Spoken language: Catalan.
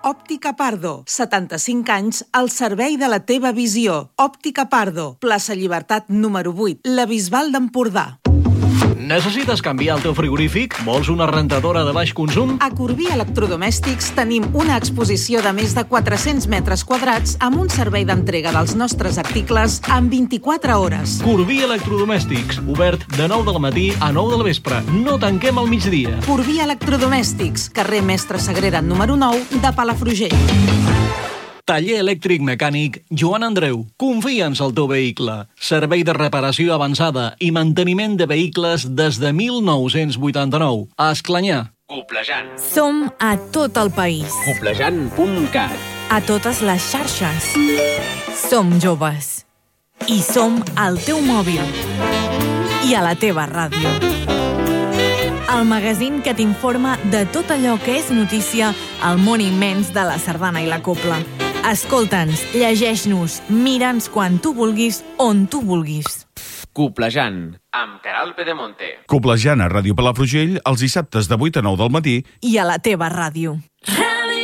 Òptica Pardo, 75 anys al servei de la teva visió. Òptica Pardo, plaça Llibertat número 8, la Bisbal d'Empordà. Necessites canviar el teu frigorífic? Vols una rentadora de baix consum? A Corbí Electrodomèstics tenim una exposició de més de 400 metres quadrats amb un servei d'entrega dels nostres articles en 24 hores. Corbí Electrodomèstics, obert de 9 del matí a 9 del vespre. No tanquem al migdia. Corbí Electrodomèstics, carrer Mestre Sagrera número 9 de Palafrugell. Taller elèctric mecànic Joan Andreu. Confia'ns al teu vehicle. Servei de reparació avançada i manteniment de vehicles des de 1989. A Esclanyà. Coplejant. Som a tot el país. Coplejant.cat. A totes les xarxes. Som joves. I som al teu mòbil. I a la teva ràdio. El magazín que t'informa de tot allò que és notícia al món immens de la sardana i la copla. Escolta'ns, llegeix-nos, mira'ns quan tu vulguis, on tu vulguis. Coplejant, amb Queralt Pedemonte. Coplejant a Ràdio Palafrugell els dissabtes de 8 a 9 del matí I a la teva ràdio.